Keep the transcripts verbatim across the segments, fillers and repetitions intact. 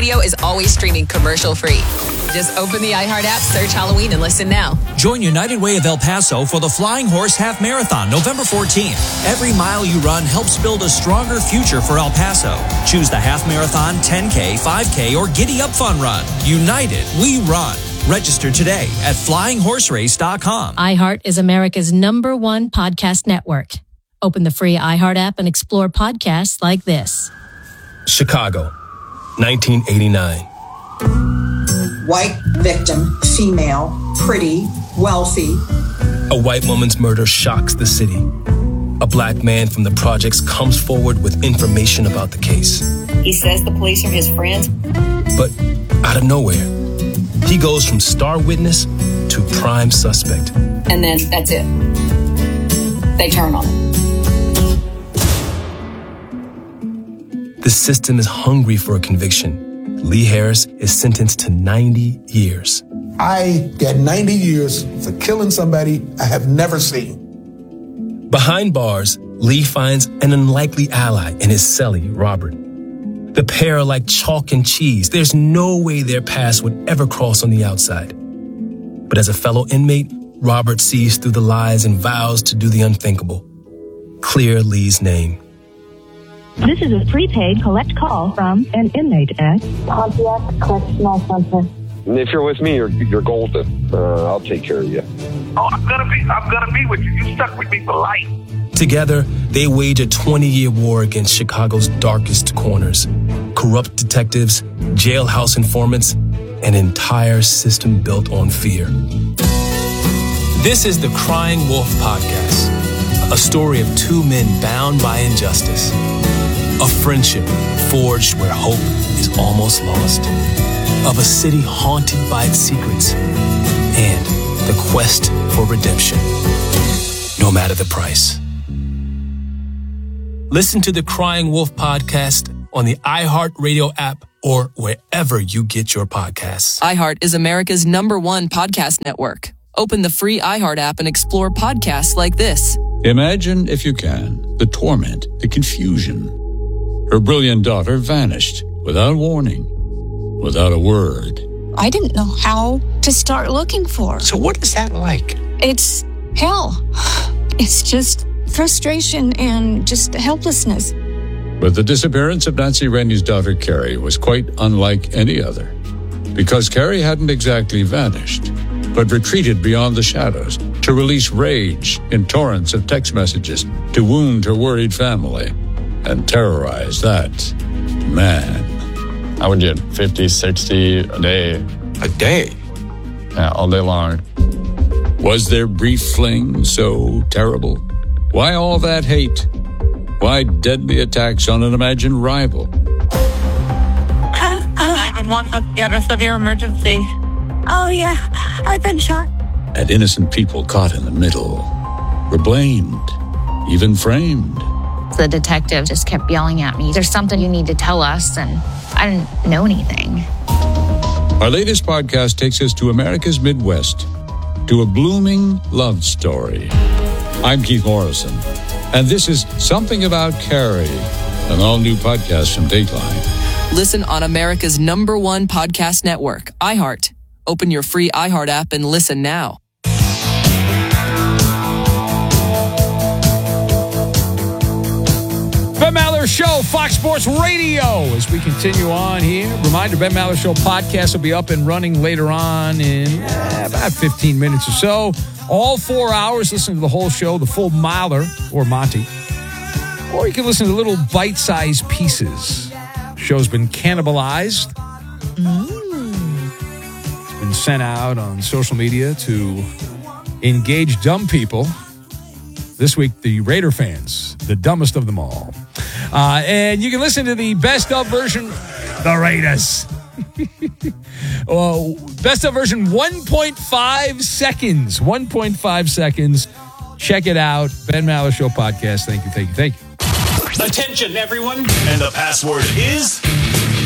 Radio is always streaming commercial-free. Just open the iHeart app, search Halloween, and listen now. Join United Way of El Paso for the Flying Horse Half Marathon, November fourteenth. Every mile you run helps build a stronger future for El Paso. Choose the Half Marathon, ten K, five K, or Giddy Up Fun Run. United, we run. Register today at flying horse race dot com. iHeart is America's number one podcast network. Open the free iHeart app and explore podcasts like this. Chicago, nineteen eighty-nine. White victim, female, pretty, wealthy. A white woman's murder shocks the city. A black man from the projects comes forward with information about the case. He says the police are his friends. But out of nowhere, he goes from star witness to prime suspect. And then that's it. They turn on him. The system is hungry for a conviction. Lee Harris is sentenced to ninety years. I got ninety years for killing somebody I have never seen. Behind bars, Lee finds an unlikely ally in his cellie, Robert. The pair are like chalk and cheese. There's no way their paths would ever cross on the outside. But as a fellow inmate, Robert sees through the lies and vows to do the unthinkable. Clear Lee's name. This is a prepaid collect call from an inmate at Pontiac Correctional Center. If you're with me, you're you're golden. Uh, I'll take care of you. Oh, I'm gonna be I'm gonna be with you. You stuck with me for life. Together, they wage a twenty-year war against Chicago's darkest corners. Corrupt detectives, jailhouse informants, an entire system built on fear. This is the Crying Wolf Podcast, a story of two men bound by injustice. A friendship forged where hope is almost lost. Of a city haunted by its secrets. And the quest for redemption, no matter the price. Listen to the Crying Wolf Podcast on the iHeartRadio app or wherever you get your podcasts. iHeart is America's number one podcast network. Open the free iHeart app and explore podcasts like this. Imagine, if you can, the torment, the confusion. Her brilliant daughter vanished without warning, without a word. I didn't know how to start looking for her. So what is that like? It's hell. It's just frustration and just helplessness. But the disappearance of Nancy Rennie's daughter, Carrie, was quite unlike any other. Because Carrie hadn't exactly vanished, but retreated beyond the shadows to release rage in torrents of text messages to wound her worried family and terrorize that man. I would get fifty, sixty a day. A day? Yeah, all day long. Was their brief fling so terrible? Why all that hate? Why deadly attacks on an imagined rival? nine one one, you have a severe emergency. Oh, yeah, I've been shot. And innocent people caught in the middle were blamed, even framed. The detective just kept yelling at me, "There's something you need to tell us," and I didn't know anything. Our latest podcast takes us to America's Midwest, to a blooming love story. I'm Keith Morrison, and this is Something About Carrie, an all-new podcast from Dateline. Listen on America's number one podcast network, iHeart. Open your free iHeart app and listen now. Ben Maller Show, Fox Sports Radio. As we continue on here, reminder, Ben Maller Show podcast will be up and running later on in eh, about fifteen minutes or so. All four hours, listen to the whole show, the full Maller or Monty. Or you can listen to little bite-sized pieces. Show's been cannibalized. Mm. It's been sent out on social media to engage dumb people. This week, the Raider fans, the dumbest of them all. Uh, and you can listen to the best of version, the Raiders. Well, best of version one point five seconds. one point five seconds. Check it out. Ben Maller Show podcast. Thank you, thank you, thank you. Attention, everyone. And the password is...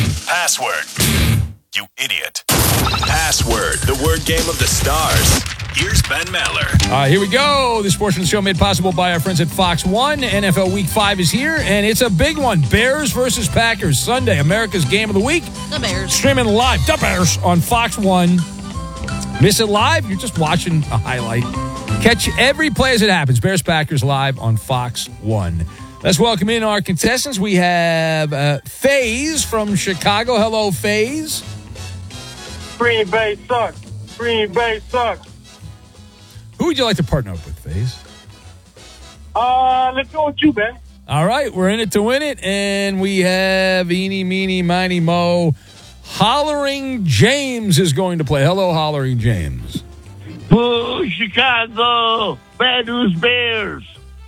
Password. You idiot. Password, the word game of the stars. here's Ben Maller. All right, here we go. This portion of the show made possible by our friends at Fox one. N F L Week five is here, and it's a big one. Bears versus Packers, Sunday, America's Game of the Week. The Bears. Streaming live, the Bears, on Fox one. Miss it live? You're just watching a highlight. Catch every play as it happens. Bears Packers live on Fox one. Let's welcome in our contestants. We have uh, FaZe from Chicago. Hello, FaZe. Green Bay sucks. Green Bay sucks. Who would you like to partner up with, FaZe? Uh, let's go with you, Ben. All right, we're in it to win it, and we have eeny, meeny, miny, mo. Hollering James is going to play. Hello, Hollering James. Boo, Chicago. Bad news Bears.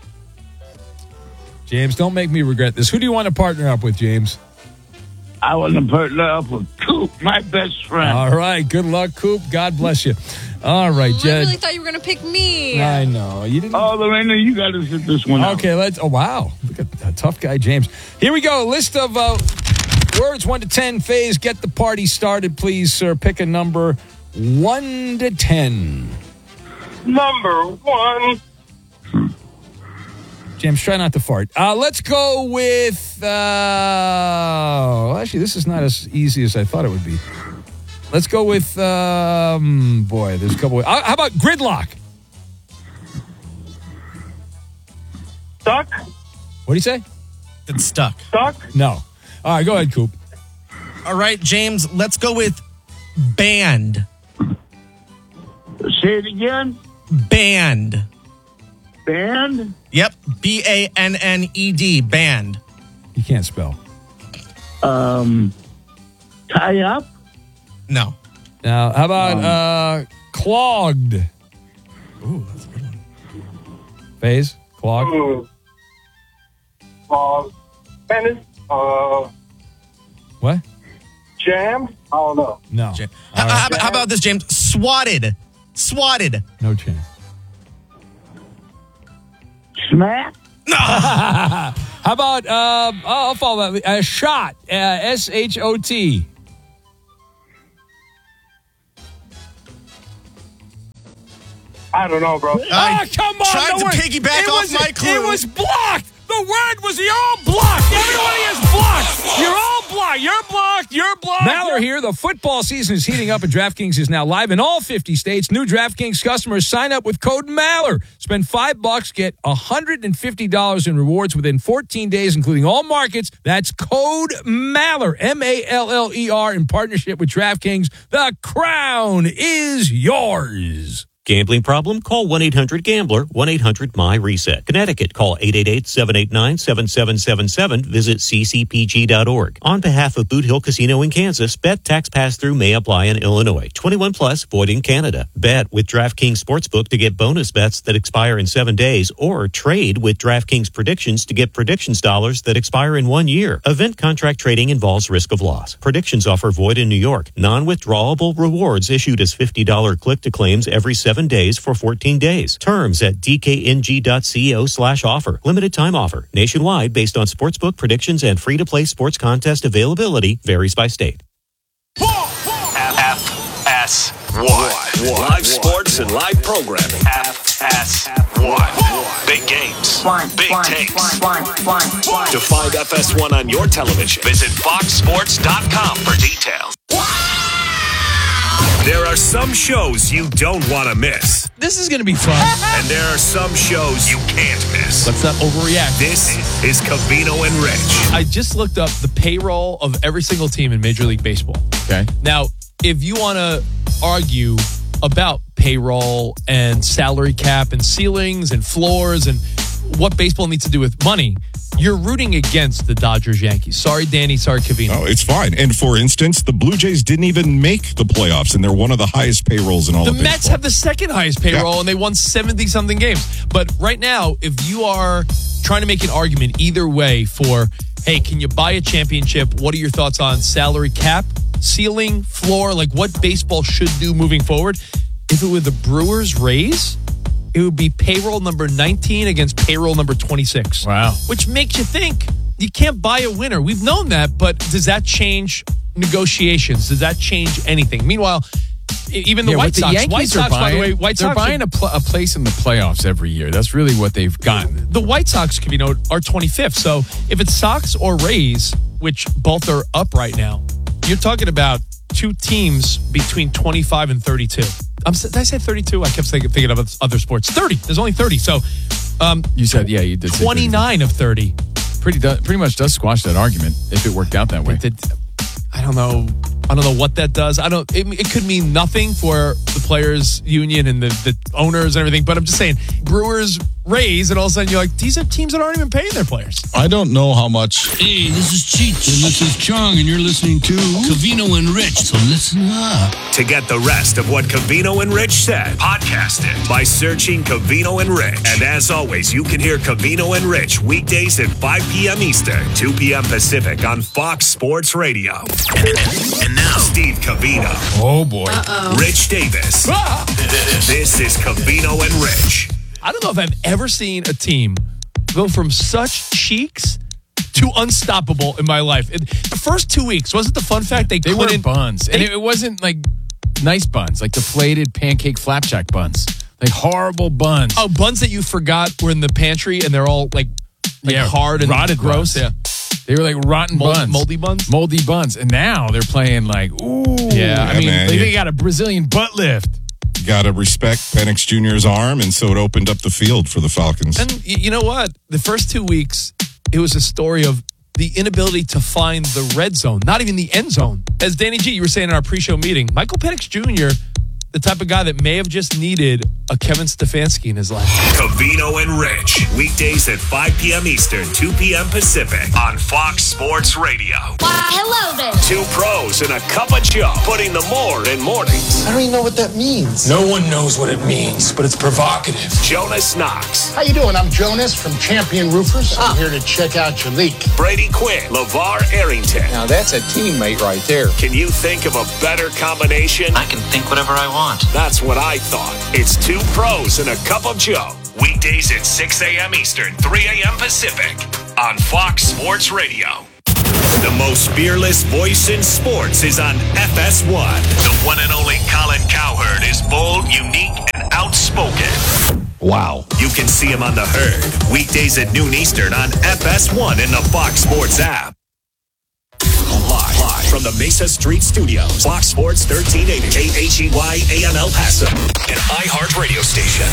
James, don't make me regret this. Who do you want to partner up with, James? I want to partner up with Coop, my best friend. All right, good luck, Coop. God bless you. All right, I Jed. really thought you were going to pick me. I know. You didn't. Oh, Lorena, you got to sit this one out. Okay, let's. Oh, wow. Look at that tough guy, James. Here we go. List of uh, words one to ten. FaZe, get the party started, please, sir. Pick a number one to ten. Number one. James, try not to fart. Uh, let's go with. Uh, well, actually, this is not as easy as I thought it would be. Let's go with. Um, boy, there's a couple. Of, uh, how about gridlock? Stuck. What do you say? It's stuck. Stuck. No. All right, go ahead, Coop. All right, James, let's go with band. Say it again. Band. Band? Yep. B A N N E D. Band. You can't spell. Um, tie up? No. Now, how about um, uh, clogged? Ooh, that's a good one. FaZe? Clogged? Ooh. Uh, tennis? Uh, what? Jam? I don't know. No. Jam. How, Right. how, how about this, James? Swatted. Swatted. No chance. Smack? No. How about, uh, oh, I'll follow that. A shot. Uh, S H O T. I don't know, bro. Oh, come on. Tried no to word. piggyback it off was, my clue. It was blocked. The word was you're all blocked. Everybody is blocked. You're all blocked. You're blocked. You're blocked. Maller here. The football season is heating up, and DraftKings is now live in all fifty states. New DraftKings customers sign up with code Maller. Spend five bucks, get one hundred fifty dollars in rewards within fourteen days, including all markets. That's code Maller, M A L L E R, in partnership with DraftKings. The crown is yours. Gambling problem? Call one eight hundred gambler, one eight hundred M Y reset. Connecticut, call eight eight eight, seven eight nine, seven seven seven seven. Visit c c p g dot org. On behalf of Boot Hill Casino in Kansas, bet tax pass-through may apply in Illinois. twenty-one plus, void in Canada. Bet with DraftKings Sportsbook to get bonus bets that expire in seven days, or trade with DraftKings Predictions to get predictions dollars that expire in one year. Event contract trading involves risk of loss. Predictions offer void in New York. Non-withdrawable rewards issued as fifty dollars click-to-claims every seven days for fourteen days. Terms at d k n g dot co slash offer. Limited time offer. Nationwide based on sportsbook predictions and free-to-play sports contest availability. Varies by state. F S one. Live sports and live programming. F S one. Big games. Big takes. To find F S one on your television, visit fox sports dot com for details. There are some shows you don't want to miss. This is going to be fun. And there are some shows you can't miss. Let's not overreact. This is Covino and Rich. I just looked up the payroll of every single team in Major League Baseball. Okay. Now, if you want to argue about payroll and salary cap and ceilings and floors and what baseball needs to do with money, you're rooting against the Dodgers Yankees. Sorry, Danny. Sorry, Covino. Oh, it's fine. And for instance, the Blue Jays didn't even make the playoffs, and they're one of the highest payrolls in all the of baseball. The Mets have the second highest payroll, yeah. And they won seventy-something games. But right now, if you are trying to make an argument either way for, hey, can you buy a championship? What are your thoughts on salary cap, ceiling, floor, like what baseball should do moving forward? If it were the Brewers Rays, it would be payroll number nineteen against payroll number twenty-six. Wow. Which makes you think you can't buy a winner. We've known that, but does that change negotiations? Does that change anything? Meanwhile, Even the Yeah, White what the Sox. Yankees White are Sox, by buying, the way, White they're Sox buying are- a, pl- a place in the playoffs every year. That's really what they've gotten. The White Sox, you know, are twenty-fifth. So if it's Sox or Rays, which both are up right now, you're talking about two teams between twenty-five and thirty-two. I'm, did I say thirty-two? I kept thinking, thinking of other sports. thirty. There's only thirty. So um, You said, yeah, you did. say twenty-nine of thirty. Pretty, do, pretty much does squash that argument if it worked out that way. It, it, I don't know. I don't know what that does. I don't. It, it could mean nothing for the players' union and the, the owners and everything. But I'm just saying, Brewers, Rays, and all of a sudden you're like, these are teams that aren't even paying their players. I don't know how much. Hey, this is Cheech. And this is Chong, and you're listening to Covino and Rich. So listen up. To get the rest of what Covino and Rich said, podcast it by searching Covino and Rich. And as always, you can hear Covino and Rich weekdays at five p.m. Eastern, two p.m. Pacific on Fox Sports Radio. And, and now, Steve Covino. Oh, boy. Uh-oh. Rich Davis. Ah! This is Covino and Rich. I don't know if I've ever seen a team go from such cheeks to unstoppable in my life. It, the first two weeks, wasn't the fun fact they, They were couldn't... buns. And They, it wasn't like nice buns, like deflated pancake flapjack buns. Like horrible buns. oh, buns that you forgot were in the pantry and they're all like, like Yeah, hard and rotted gross. buns. Yeah. They were like rotten Mold- buns. moldy buns? Moldy buns. And now they're playing like, ooh. Yeah, I mean, man, like you- they got a Brazilian butt lift. Got to respect Penix Junior's arm, and so it opened up the field for the Falcons. And y- you know what? The first two weeks, it was a story of the inability to find the red zone, not even the end zone. As Danny G, you were saying in our pre-show meeting, Michael Penix Junior, the type of guy that may have just needed a Kevin Stefanski in his life. Covino and Rich, weekdays at five p.m. Eastern, two p.m. Pacific on Fox Sports Radio. Hello there. Two pros and a cup of Joe, putting the more in mornings. I don't even know what that means. No one knows what it means, but it's provocative. Jonas Knox, How you doing? I'm Jonas from Champion Roofers. I'm here to check out your leak. Brady Quinn, LeVar Arrington. Now that's a teammate right there. Can you think of a better combination? I can think whatever I want. That's what I thought. It's two pros and a cup of Joe. Weekdays at six a.m. Eastern, three a.m. Pacific on Fox Sports Radio. The most fearless voice in sports is on F S one. The one and only Colin Cowherd is bold, unique, and outspoken. Wow. You can see him on The Herd, weekdays at noon Eastern on F S one and the Fox Sports app. Live, live from the Mesa Street Studios, Fox Sports thirteen eighty, K H E Y A M El Paso, an iHeart radio station.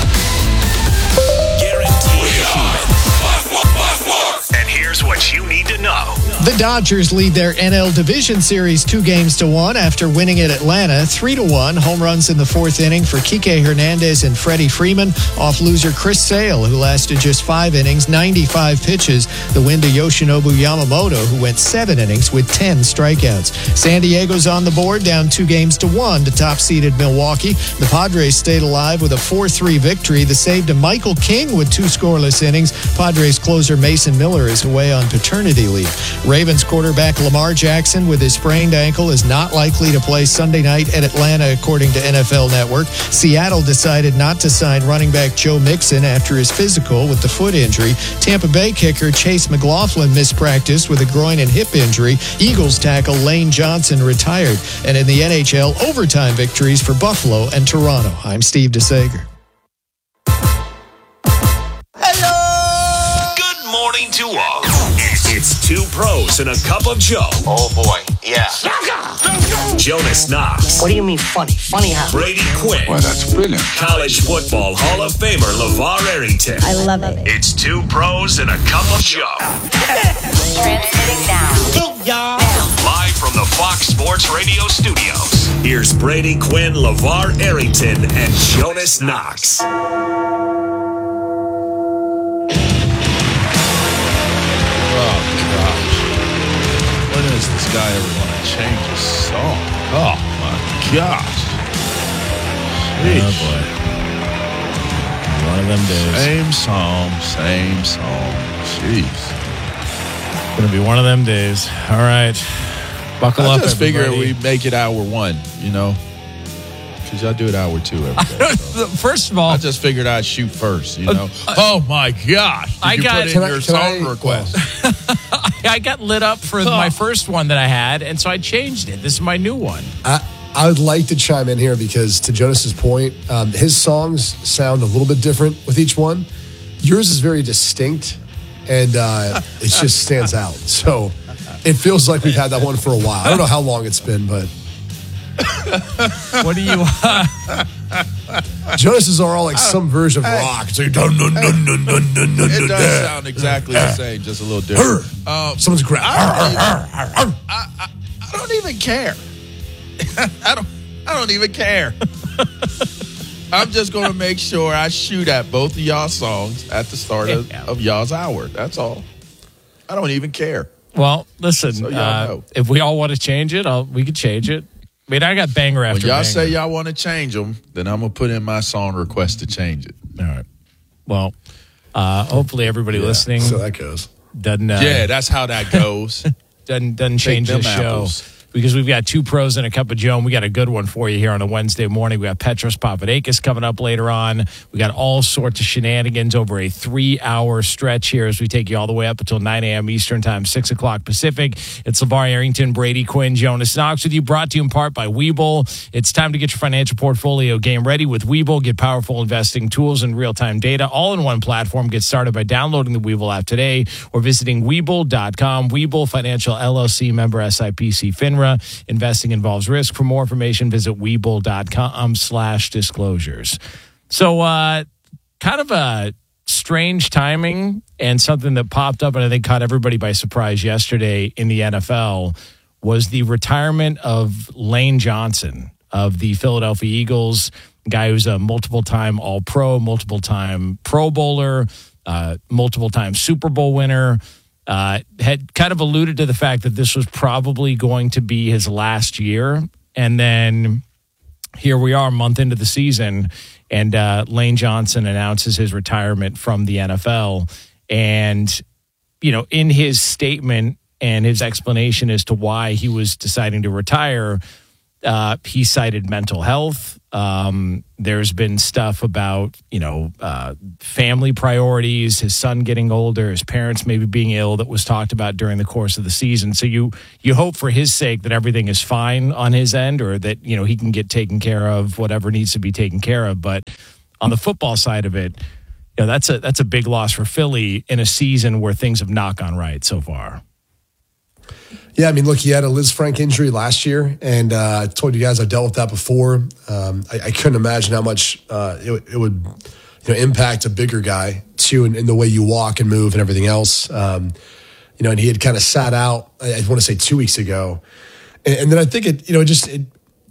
Guaranteed human. And here's what you need to know. The Dodgers lead their N L Division Series two games to one after winning at Atlanta three to one. Home runs in the fourth inning for Kike Hernandez and Freddie Freeman off loser Chris Sale, who lasted just five innings, ninety-five pitches. The win to Yoshinobu Yamamoto, who went seven innings with ten strikeouts. San Diego's on the board, down two games to one to top-seeded Milwaukee. The Padres stayed alive with a four three victory. The save to Michael King with two scoreless innings. Padres closer Mason Miller is away on paternity leave. Ravens quarterback Lamar Jackson with his sprained ankle is not likely to play Sunday night at Atlanta, according to N F L Network. Seattle decided not to sign running back Joe Mixon after his physical with the foot injury. Tampa Bay kicker Chase McLaughlin missed practice with a groin and hip injury. Eagles tackle Lane Johnson retired. And in the N H L, overtime victories for Buffalo and Toronto. I'm Steve DeSager. Good morning to all. It's two pros and a cup of Joe. Oh boy, yeah. Jonas Knox. What do you mean funny? Funny how? Brady Quinn. Well, that's brilliant. College football Hall of Famer LeVar Arrington. I love it. It's two pros and a cup of Joe. Transmitting now. Live from the Fox Sports Radio studios. Here's Brady Quinn, LeVar Arrington, and Jonas Knox. When is this guy ever going to change his song? Oh, my gosh. Oh, boy. One of them days. Same song, same song. Jeez. Going to be one of them days. All right. Buckle I up, just figure everybody. we make it hour one, you know? Because I do it hour two every day. So. First of all, I just figured I'd shoot first, you know? Uh, oh, my gosh. Did I you got- put in Can I- your can song I- request. I got lit up for my first one that I had, and so I changed it. This is my new one. I, I would like to chime in here because, to Jonas's point, um, his songs sound a little bit different with each one. Yours is very distinct, and uh, it just stands out. So it feels like we've had that one for a while. I don't know how long it's been, but what do you? Jonas's are all like some version of rock. It's like, dun, dun, dun, dun, dun, dun, dun, It dun, does dun. sound exactly the same, just a little different. Um, Someone's grab. I don't, even, I, I, I don't even care. I don't. I don't even care. I'm just going to make sure I shoot at both of y'all songs at the start of, of y'all's hour. That's all. I don't even care. Well, listen, So y'all uh, know. if we all want to change it, I'll, we could change it. I mean, I got banger When after y'all banger. say y'all want to change them, then I'm going to put in my song request to change it. All right. Well, uh, hopefully everybody Yeah, listening so that goes. doesn't uh, yeah, that's how that goes. doesn't doesn't change them the show. apples. Because we've got two pros and a cup of Joe, and we got a good one for you here on a Wednesday morning. We got Petros Papadakis coming up later on. We got all sorts of shenanigans over a three-hour stretch here as we take you all the way up until nine a.m. Eastern Time, six o'clock Pacific. It's LeVar Arrington, Brady Quinn, Jonas Knox with you, brought to you in part by Webull. It's time to get your financial portfolio game ready with Webull. Get powerful investing tools and real-time data all in one platform. Get started by downloading the Webull app today or visiting Webull dot com. Webull Financial L L C, member S I P C FINRA. Investing involves risk. For more information, visit Webull dot com slash disclosures. So, uh, kind of a strange timing and something that popped up and I think caught everybody by surprise yesterday in the N F L was the retirement of Lane Johnson of the Philadelphia Eagles, a guy who's a multiple-time All-Pro, multiple-time Pro Bowler, uh, multiple-time Super Bowl winner. Uh, had kind of alluded to the fact that this was probably going to be his last year. And then here we are a month into the season, and uh, Lane Johnson announces his retirement from the N F L. And, you know, in his statement and his explanation as to why he was deciding to retire, uh, he cited mental health. Um, there's been stuff about, you know, uh, family priorities, his son getting older, his parents maybe being ill that was talked about during the course of the season. So you you hope for his sake that everything is fine on his end or that, you know, he can get taken care of, whatever needs to be taken care of. But on the football side of it, you know, that's a that's a big loss for Philly in a season where things have not gone right so far. Yeah, I mean, look, he had a Liz Frank injury last year, and uh, I told you guys I dealt with that before. Um, I, I couldn't imagine how much uh, it, it would you know, impact a bigger guy, too, in, in the way you walk and move and everything else. Um, you know, and he had kind of sat out, I, I want to say two weeks ago. And, and then I think it, you know, it just it,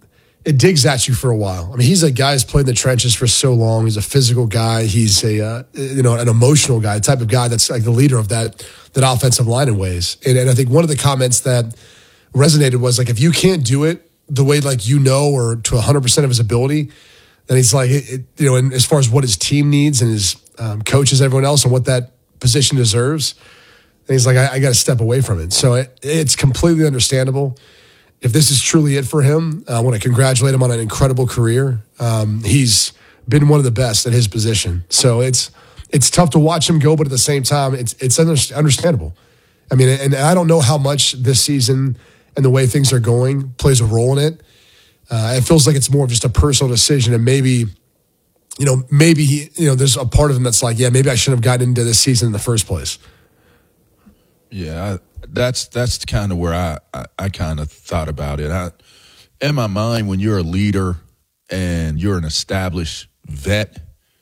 it digs at you for a while. I mean, he's a guy who's played in the trenches for so long. He's a physical guy. He's a, uh, you know, an emotional guy, the type of guy that's like the leader of that that offensive line in ways. And, and I think one of the comments that resonated was like, if you can't do it the way like you know or to one hundred percent of his ability, then he's like, it, it, you know, and as far as what his team needs and his um, coaches, everyone else, and what that position deserves, and he's like, I, I got to step away from it. So it, it's completely understandable. If this is truly it for him, I want to congratulate him on an incredible career. Um, he's been one of the best at his position. So it's it's tough to watch him go, but at the same time, it's it's understandable. I mean, and I don't know how much this season and the way things are going plays a role in it. Uh, it feels like it's more of just a personal decision, and maybe, you know, maybe he, you know, there's a part of him that's like, yeah, maybe I shouldn't have gotten into this season in the first place. Yeah, I, that's that's kind of where I, I, I kind of thought about it. I, in my mind, when you're a leader and you're an established vet,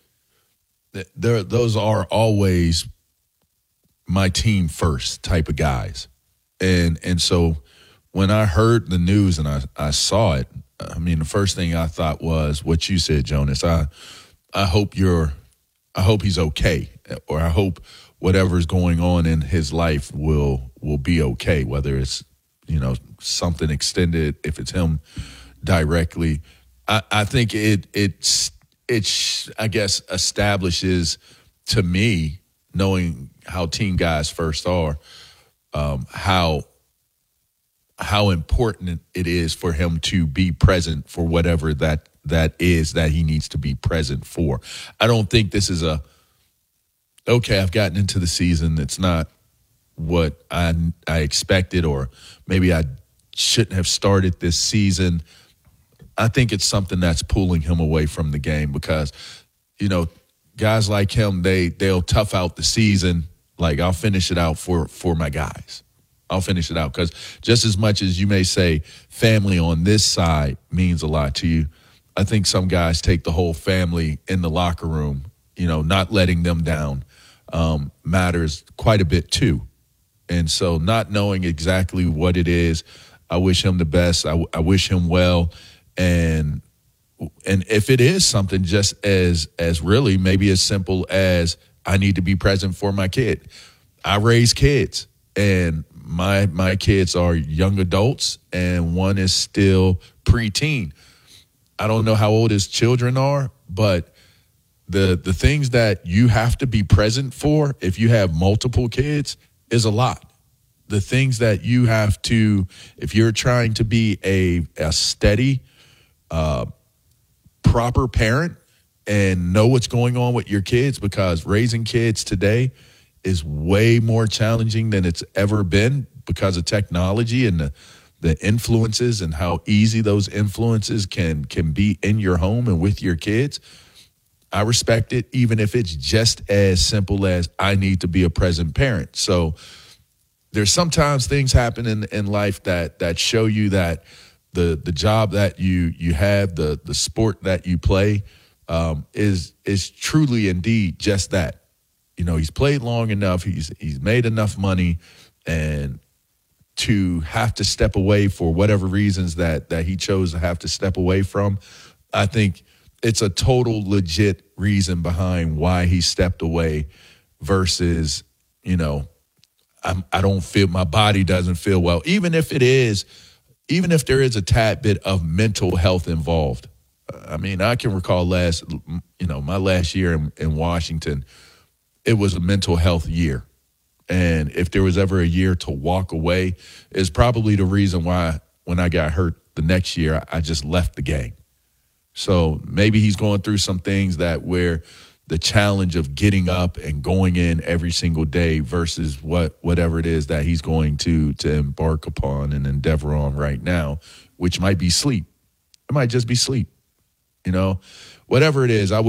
there those are always my team first type of guys. And and so when I heard the news and I, I saw it, I mean, the first thing I thought was what you said, Jonas. I I hope you're I hope he's okay, or I hope whatever's going on in his life will will be okay, whether it's, you know, something extended, if it's him directly. I, I think it it's it I guess establishes to me, knowing how team guys first are, um, how how important it is for him to be present for whatever that that is that he needs to be present for. I don't think this is a, okay, I've gotten into the season, it's not what I I expected, or maybe I shouldn't have started this season. I think it's something that's pulling him away from the game because, you know, guys like him, they, they'll tough out the season. Like, I'll finish it out for, for my guys. I'll finish it out because just as much as you may say family on this side means a lot to you, I think some guys take the whole family in the locker room, you know, not letting them down um, matters quite a bit too. And so not knowing exactly what it is, I wish him the best. I, I wish him well. And and if it is something just as as really maybe as simple as I need to be present for my kid. I raise kids, and my my kids are young adults, and one is still preteen. I don't know how old his children are, but the the things that you have to be present for if you have multiple kids is a lot. The things that you have to, if you're trying to be a, a steady, uh, proper parent and know what's going on with your kids, because raising kids today is way more challenging than it's ever been because of technology and the, the influences and how easy those influences can can be in your home and with your kids. I respect it, even if it's just as simple as I need to be a present parent. So there's sometimes things happen in, in life that that show you that the the job that you you have, the the sport that you play, um, is is truly indeed just that. You know, he's played long enough, he's he's made enough money, and to have to step away for whatever reasons that that he chose to have to step away from, I think it's a total legit reason behind why he stepped away versus, you know, I'm, I don't feel, my body doesn't feel well. Even if it is, even if there is a tad bit of mental health involved. I mean, I can recall last, you know, my last year in, in Washington, it was a mental health year. And if there was ever a year to walk away, is probably the reason why when I got hurt the next year, I just left the game. So maybe he's going through some things that where the challenge of getting up and going in every single day versus what whatever it is that he's going to to embark upon and endeavor on right now, which might be sleep. It might just be sleep. You know, whatever it is, I would